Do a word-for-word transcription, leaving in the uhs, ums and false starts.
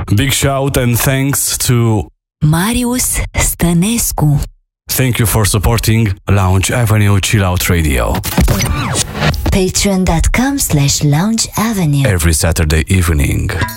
Big shout and thanks to Marius Stănescu. Thank you for supporting Lounge Avenue Chill Out Radio. Patreon dot com slash Lounge Avenue. Every Saturday evening.